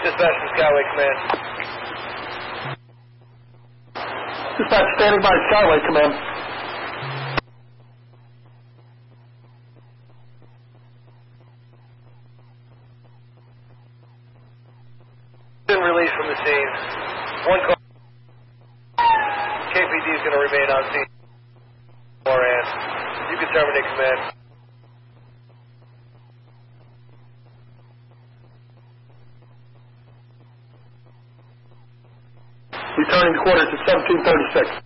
Dispatch from Skyway Command. Dispatch standing by Skyway Command. Been released from the scene. One call. KPD is going to remain on scene. Moran, you can terminate command. Returning to quarters at 1736.